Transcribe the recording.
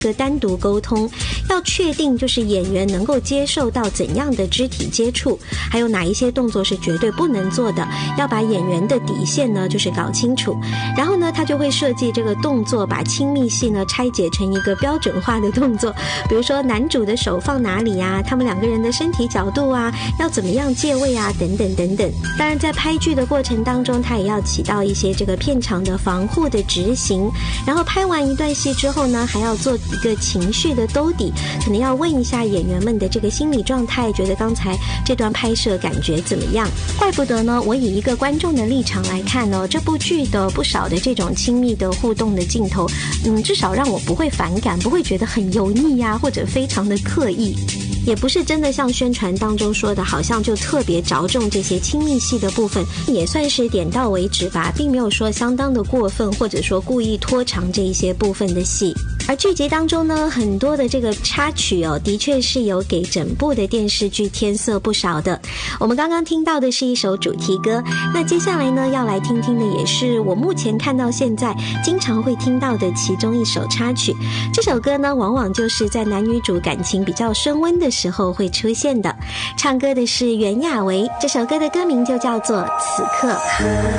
单独沟通，要确定就是演员能够接受到怎样的肢体接触，还有哪一些动作是绝对不能做的，要把演员的底线呢就是搞清楚。然后呢他就会设计这个动作，把亲密戏呢拆解成一个标准化的动作，比如说男主的手放哪里啊，他们两个人的身体角度啊，要怎么样借位啊，等等等等。当然在拍剧的过程当中，他也要起到一些这个片场的防护的执行，然后拍完一段戏之后呢，还要做一个情绪的兜底，可能要问一下演员们的这个心理状态，觉得刚才这段拍摄感觉怎么样。怪不得呢，我以一个观众的立场来看呢，这部剧的不少的这种亲密的互动的镜头，至少让我不会反感，不会觉得很油腻啊，或者非常的刻意，也不是真的像宣传当中说的好像就特别着重这些亲密戏的部分，也算是点到为止吧，并没有说相当的过分，或者说故意拖长这一些部分的戏。而剧集当中呢，很多的这个插曲的确是有给整部的电视剧添色不少的。我们刚刚听到的是一首主题歌，那接下来呢要来听听的也是我目前看到现在经常会听到的其中一首插曲。这首歌呢往往就是在男女主感情比较升温的时候会出现的。唱歌的是袁娅维，这首歌的歌名就叫做《此刻》。